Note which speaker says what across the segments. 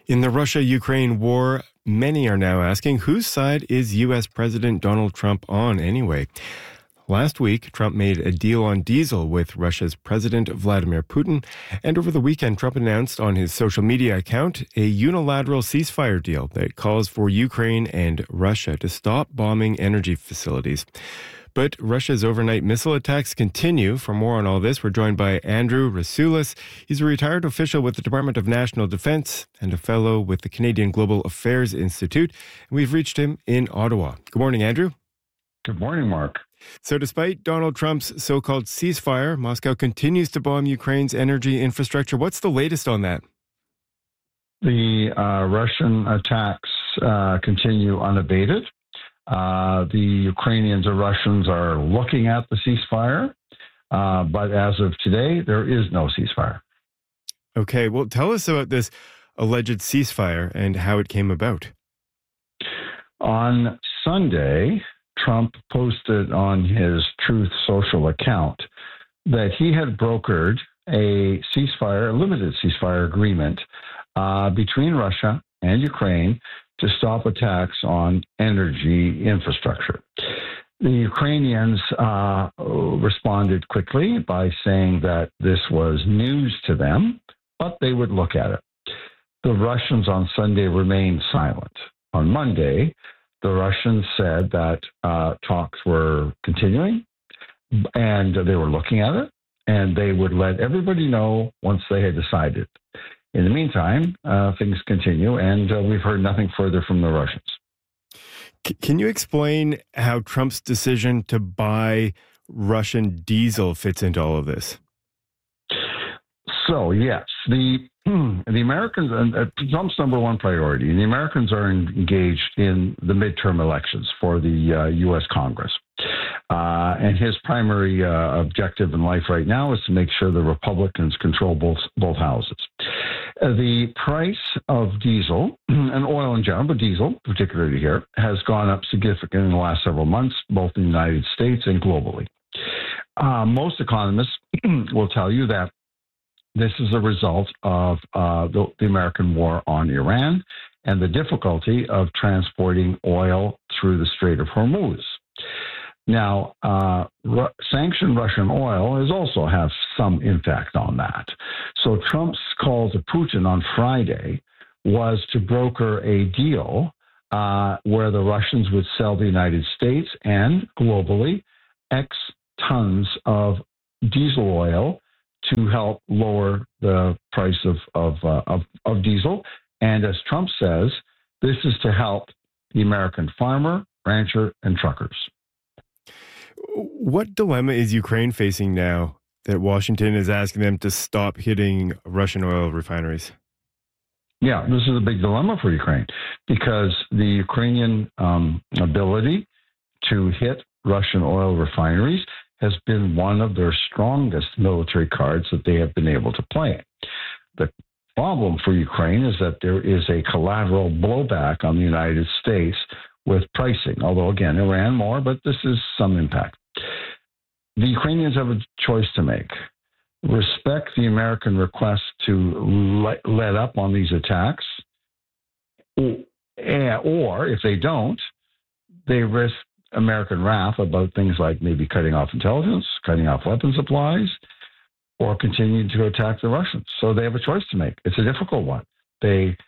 Speaker 1: In the Russia-Ukraine war, many are now asking, whose side is U.S. President Donald Trump on anyway? Last week, Trump made a deal on diesel with Russia's President Vladimir Putin. And over the weekend, Trump announced on his social media account a unilateral ceasefire deal that calls for Ukraine and Russia to stop bombing energy facilities. But Russia's overnight missile attacks continue. For more on all this, we're joined by Andrew Rasoulis. He's a retired official with the Department of National Defense and a fellow with the Canadian Global Affairs Institute. And we've reached him in Ottawa. Good morning, Andrew.
Speaker 2: Good morning, Mark.
Speaker 1: So despite Donald Trump's so-called ceasefire, Moscow continues to bomb Ukraine's energy infrastructure. What's the latest on that?
Speaker 2: The Russian attacks continue unabated. The Ukrainians or Russians are looking at the ceasefire, but as of today, there is no ceasefire.
Speaker 1: Okay, well, tell us about this alleged ceasefire and how it came about.
Speaker 2: On Sunday, Trump posted on his Truth Social account that he had brokered a limited ceasefire agreement between Russia and Ukraine to stop attacks on energy infrastructure. The Ukrainians responded quickly by saying that this was news to them, but they would look at it. The Russians on Sunday remained silent. On Monday, the Russians said that talks were continuing and they were looking at it, and they would let everybody know once they had decided. In the meantime, things continue, and we've heard nothing further from the Russians.
Speaker 1: Can you explain how Trump's decision to buy Russian diesel fits into all of this?
Speaker 2: So, yes, the Americans, Trump's number one priority, and the Americans are engaged in the midterm elections for the U.S. Congress. And his primary objective in life right now is to make sure the Republicans control both houses. The price of diesel, and oil in general, but diesel particularly here, has gone up significantly in the last several months, both in the United States and globally. Most economists will tell you that this is a result of the American war on Iran and the difficulty of transporting oil through the Strait of Hormuz. Now, sanctioned Russian oil has also have some impact on that. So Trump's call to Putin on Friday was to broker a deal where the Russians would sell the United States and globally X tons of diesel oil to help lower the price of diesel. And as Trump says, this is to help the American farmer, rancher, and truckers.
Speaker 1: What dilemma is Ukraine facing now that Washington is asking them to stop hitting Russian oil refineries?
Speaker 2: Yeah, this is a big dilemma for Ukraine because the Ukrainian ability to hit Russian oil refineries has been one of their strongest military cards that they have been able to play. The problem for Ukraine is that there is a collateral blowback on the United States with pricing, although, again, Iran more, but this is some impact. The Ukrainians have a choice to make. Respect the American request to let up on these attacks, or if they don't, they risk American wrath about things like maybe cutting off intelligence, cutting off weapon supplies, or continuing to attack the Russians. So they have a choice to make. It's a difficult one. They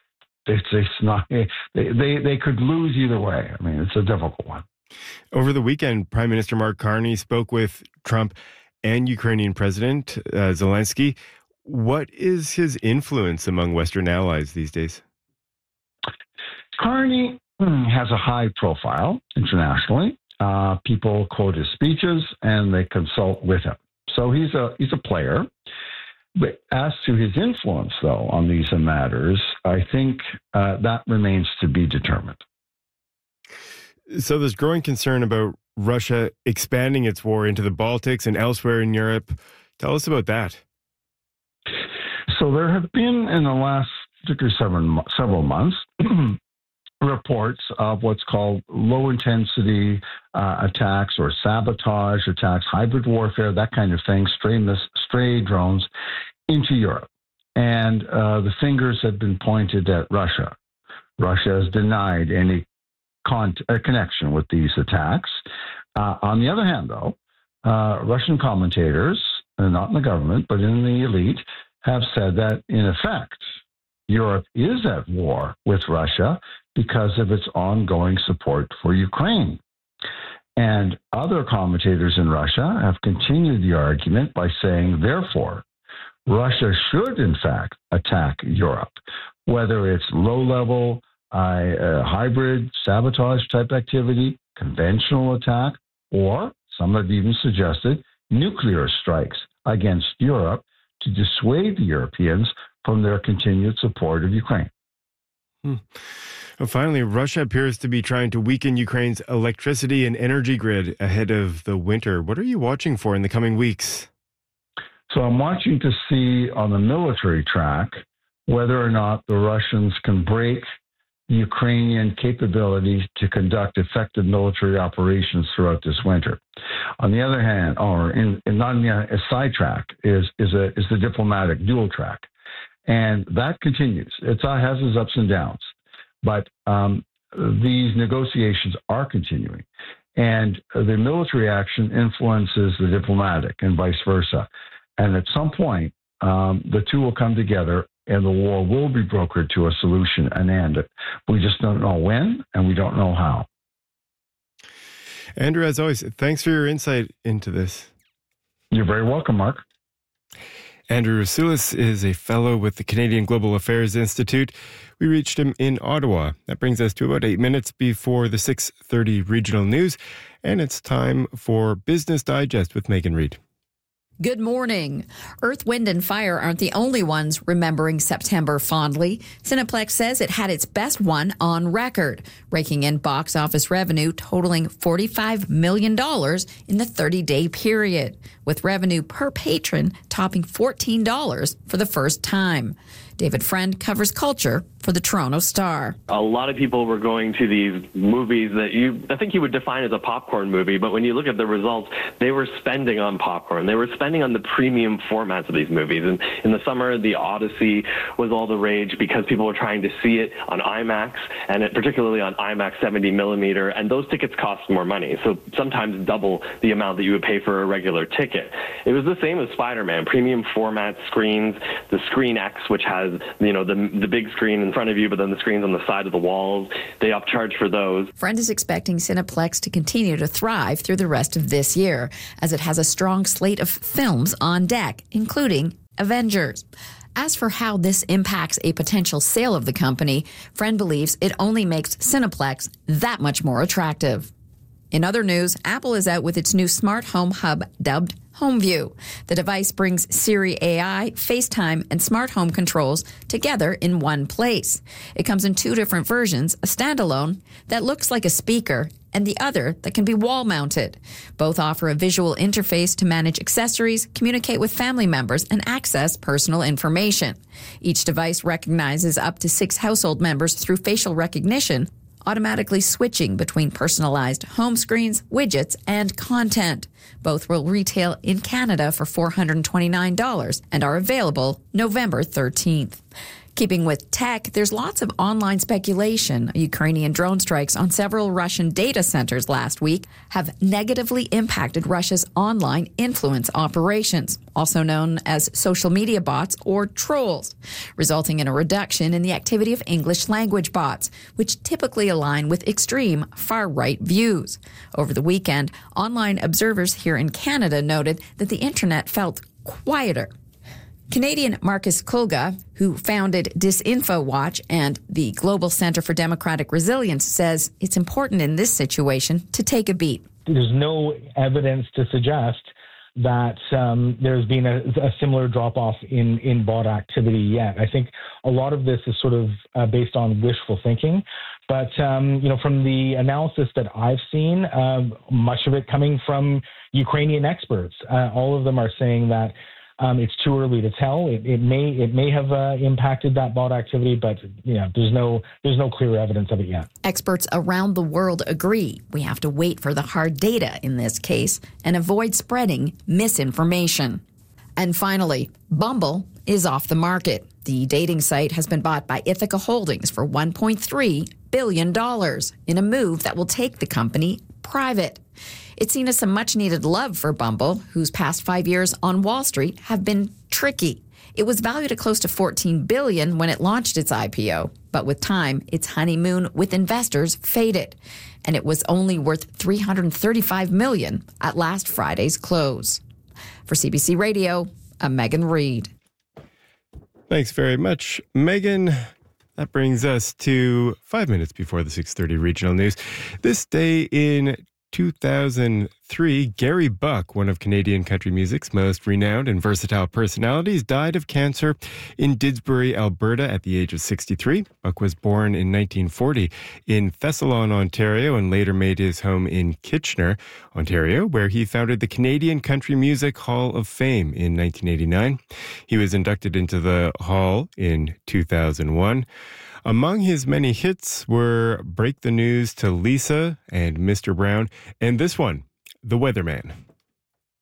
Speaker 2: could lose either way. I mean, it's a difficult one.
Speaker 1: Over the weekend, Prime Minister Mark Carney spoke with Trump and Ukrainian President Zelensky. What is his influence among Western allies these days?
Speaker 2: Carney has a high profile internationally. People quote his speeches and they consult with him. So he's a player. But as to his influence, though, on these matters, I think that remains to be determined.
Speaker 1: So there's growing concern about Russia expanding its war into the Baltics and elsewhere in Europe. Tell us about that.
Speaker 2: So there have been, in the last particularly several months, reports of what's called low-intensity attacks or sabotage attacks, hybrid warfare, that kind of thing, stray drones into Europe. And the fingers have been pointed at Russia. Russia has denied any connection with these attacks. On the other hand, though, Russian commentators, not in the government, but in the elite, have said that, in effect, Europe is at war with Russia because of its ongoing support for Ukraine. And other commentators in Russia have continued the argument by saying, therefore, Russia should, in fact, attack Europe, whether it's low-level, hybrid, sabotage-type activity, conventional attack, or, some have even suggested, nuclear strikes against Europe to dissuade the Europeans from their continued support of Ukraine.
Speaker 1: Well, finally, Russia appears to be trying to weaken Ukraine's electricity and energy grid ahead of the winter. What are you watching for in the coming weeks?
Speaker 2: So I'm watching to see on the military track whether or not the Russians can break the Ukrainian capability to conduct effective military operations throughout this winter. On the other hand, or a side track is the diplomatic dual track. And that continues. It has its ups and downs. But these negotiations are continuing. And the military action influences the diplomatic and vice versa. And at some point, the two will come together and the war will be brokered to a solution and end it. We just don't know when and we don't know how.
Speaker 1: Andrew, as always, thanks for your insight into this.
Speaker 2: You're very welcome, Mark.
Speaker 1: Andrew Rasilis is a fellow with the Canadian Global Affairs Institute. We reached him in Ottawa. That brings us to about 8 minutes before the 6:30 regional news, and it's time for Business Digest with Megan Reid.
Speaker 3: Good morning. Earth, Wind and Fire aren't the only ones remembering September fondly. Cineplex says it had its best one on record, raking in box office revenue totaling $45 million in the 30-day period, with revenue per patron topping $14 for the first time. David Friend covers culture for the Toronto Star.
Speaker 4: A lot of people were going to these movies that I think you would define as a popcorn movie, but when you look at the results, they were spending on popcorn. They were spending on the premium formats of these movies. And in the summer, The Odyssey was all the rage because people were trying to see it on IMAX, and particularly on IMAX 70 millimeter, and those tickets cost more money, so sometimes double the amount that you would pay for a regular ticket. It was the same with Spider-Man, premium format screens, the Screen X, which has the big screen in front of you, but then the screens on the side of the walls. They upcharge for those.
Speaker 3: Friend is expecting Cineplex to continue to thrive through the rest of this year, as it has a strong slate of films on deck, including Avengers. As for how this impacts a potential sale of the company, Friend believes it only makes Cineplex that much more attractive. In other news, Apple is out with its new smart home hub dubbed HomeView. The device brings Siri AI, FaceTime, and smart home controls together in one place. It comes in two different versions, a standalone that looks like a speaker and the other that can be wall-mounted. Both offer a visual interface to manage accessories, communicate with family members, and access personal information. Each device recognizes up to 6 household members through facial recognition, automatically switching between personalized home screens, widgets, and content. Both will retail in Canada for $429 and are available November 13th. Keeping with tech, there's lots of online speculation. Ukrainian drone strikes on several Russian data centers last week have negatively impacted Russia's online influence operations, also known as social media bots or trolls, resulting in a reduction in the activity of English language bots, which typically align with extreme far-right views. Over the weekend, online observers here in Canada noted that the internet felt quieter. Canadian Marcus Kulga, who founded DisinfoWatch and the Global Center for Democratic Resilience, says it's important in this situation to take a beat.
Speaker 5: There's no evidence to suggest that there's been a similar drop-off in bot activity yet. I think a lot of this is sort of based on wishful thinking. But, from the analysis that I've seen, much of it coming from Ukrainian experts, all of them are saying that it's too early to tell. It may have impacted that bot activity, but there's no clear evidence of it yet.
Speaker 3: Experts around the world agree we have to wait for the hard data in this case and avoid spreading misinformation. And finally, Bumble is off the market. The dating site has been bought by Ithaca Holdings for $1.3 billion in a move that will take the company private. It's seen as some much-needed love for Bumble, whose past 5 years on Wall Street have been tricky. It was valued at close to $14 billion when it launched its IPO, but with time, its honeymoon with investors faded, and it was only worth $335 million at last Friday's close. For CBC Radio, I'm Megan Reid.
Speaker 1: Thanks very much, Megan. That brings us to 5 minutes before the 6:30 regional news. This day in 2003, Gary Buck, one of Canadian country music's most renowned and versatile personalities, died of cancer in Didsbury, Alberta at the age of 63. Buck was born in 1940 in Thessalon, Ontario, and later made his home in Kitchener, Ontario, where he founded the Canadian Country Music Hall of Fame in 1989. He was inducted into the hall in 2001. Among his many hits were Break the News to Lisa and Mr. Brown, and this one, The Weatherman.